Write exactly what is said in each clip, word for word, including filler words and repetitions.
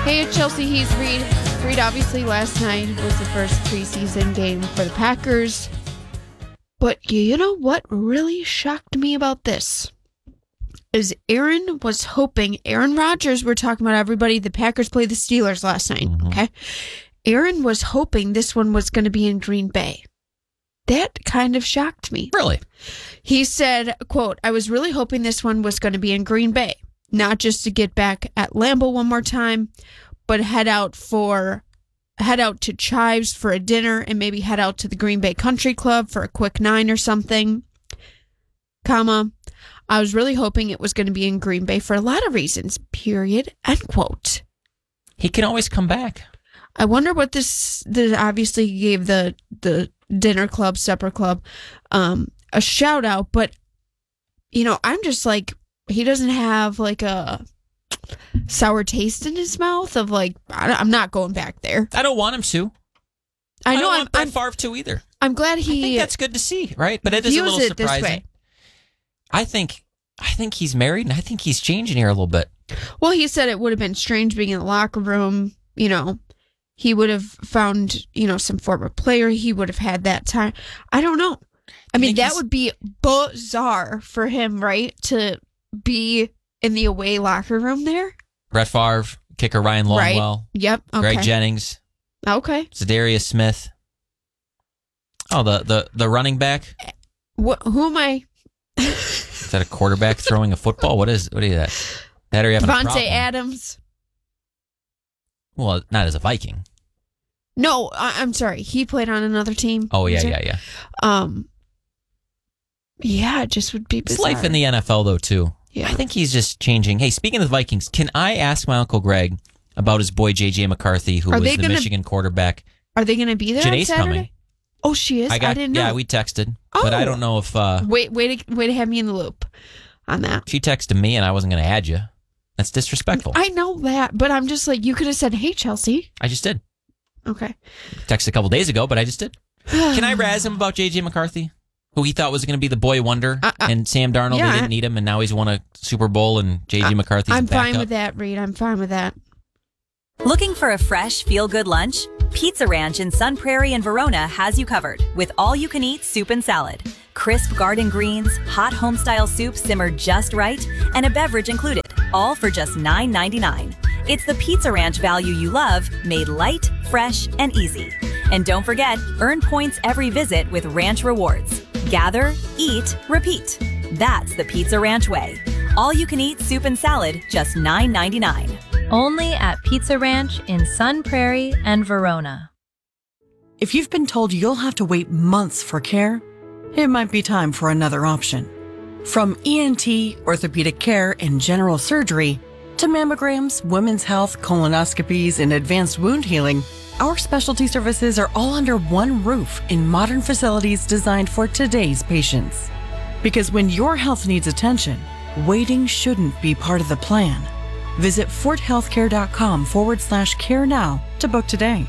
Hey, it's Chelsea He's Reed. Reed, obviously, last night was the first preseason game for the Packers. But you know what really shocked me about this? Is Aaron was hoping, Aaron Rodgers, we're talking about everybody, the Packers played the Steelers last night, mm-hmm. okay? Aaron was hoping this one was going to be in Green Bay. That kind of shocked me. Really? He said, quote, I was really hoping this one was going to be in Green Bay. Not just to get back at Lambeau one more time, but head out for head out to Chives for a dinner and maybe head out to the Green Bay Country Club for a quick nine or something. Comma, I was really hoping it was going to be in Green Bay for a lot of reasons. Period. End quote. He can always come back. I wonder what this. this obviously, he gave the the dinner club, supper club, um, a shout out, but you know, I'm just like. He doesn't have like a sour taste in his mouth of like, I'm not going back there. I don't want him to. I know. I don't I'm, want Brett I'm, Favre to either. I'm glad he. I think that's good to see, right? But it is a little it surprising. This way. I think, I think he's married, and I think he's changing here a little bit. Well, he said it would have been strange being in the locker room. You know, he would have found you know some former player. He would have had that time. I don't know. I mean, that would be bizarre for him, right? To be in the away locker room there? Brett Favre, kicker Ryan Longwell. Right. Yep. Okay. Greg Jennings. Okay. Zadarius Smith. Oh, the, the, the running back. What? Who am I? Is that a quarterback throwing a football? What is what is that? That or you having a problem? Devontae Adams. Well, not as a Viking. No, I, I'm sorry. He played on another team. Oh, yeah, yeah, yeah. Um, yeah, it just would be bizarre. It's life in the N F L, though, too. Yeah. I think he's just changing. Hey, speaking of the Vikings, can I ask my Uncle Greg about his boy J J McCarthy, who are was the gonna, Michigan quarterback? Are they going to be there Janae's on Saturday? Coming. Oh, she is? I, got, I didn't know. Yeah, we texted, oh. but I don't know if... Uh, wait, wait, to, wait to have me in the loop on that. She texted me, and I wasn't going to add you. That's disrespectful. I know that, but I'm just like, you could have said, hey, Chelsea. I just did. Okay. Texted a couple days ago, but I just did. Can I razz him about J J McCarthy? Who he thought was going to be the boy wonder, uh, uh, and Sam Darnold, yeah, they didn't need him, and now he's won a Super Bowl, and J J uh, McCarthy's I'm a backup. fine with that, Reed. I'm fine with that. Looking for a fresh, feel-good lunch? Pizza Ranch in Sun Prairie and Verona has you covered with all-you-can-eat soup and salad. Crisp garden greens, hot home-style soup simmered just right, and a beverage included, all for just nine ninety-nine. It's the Pizza Ranch value you love, made light, fresh, and easy. And don't forget, earn points every visit with Ranch Rewards. Gather, eat, repeat. That's the Pizza Ranch way. All you can eat soup and salad, just nine ninety-nine. Only at Pizza Ranch in Sun Prairie and Verona. If you've been told you'll have to wait months for care, it might be time for another option. From E N T, orthopedic care, and general surgery, to mammograms, women's health, colonoscopies, and advanced wound healing, our specialty services are all under one roof in modern facilities designed for today's patients. Because when your health needs attention, waiting shouldn't be part of the plan. Visit forthealthcare.com forward slash care now to book today.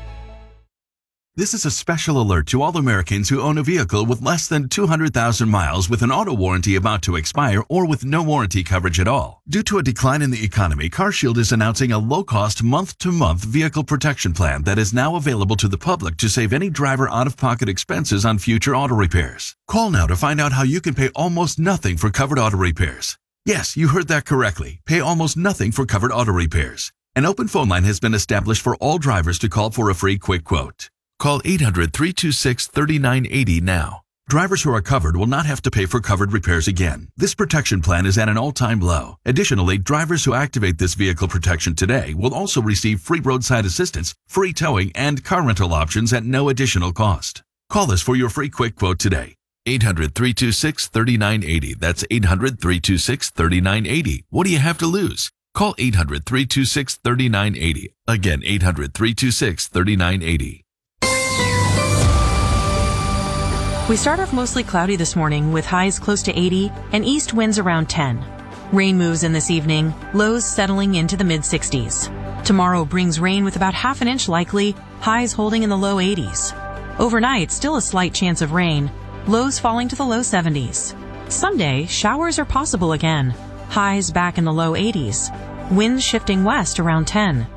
This is a special alert to all Americans who own a vehicle with less than two hundred thousand miles with an auto warranty about to expire or with no warranty coverage at all. Due to a decline in the economy, CarShield is announcing a low-cost month-to-month vehicle protection plan that is now available to the public to save any driver out-of-pocket expenses on future auto repairs. Call now to find out how you can pay almost nothing for covered auto repairs. Yes, you heard that correctly. Pay almost nothing for covered auto repairs. An open phone line has been established for all drivers to call for a free quick quote. Call eight hundred, three two six, three nine eight zero now. Drivers who are covered will not have to pay for covered repairs again. This protection plan is at an all-time low. Additionally, drivers who activate this vehicle protection today will also receive free roadside assistance, free towing, and car rental options at no additional cost. Call us for your free quick quote today. eight hundred, three two six, three nine eight zero. That's eight hundred, three two six, three nine eight zero. What do you have to lose? Call eight hundred, three two six, three nine eight zero. Again, eight hundred, three two six, three nine eight zero. We start off mostly cloudy this morning with highs close to eighty and east winds around ten. Rain moves in this evening, lows settling into the mid sixties. Tomorrow brings rain with about half an inch likely, highs holding in the low eighties. Overnight, still a slight chance of rain, lows falling to the low seventies. Sunday, showers are possible again, highs back in the low eighties. Winds shifting west around ten.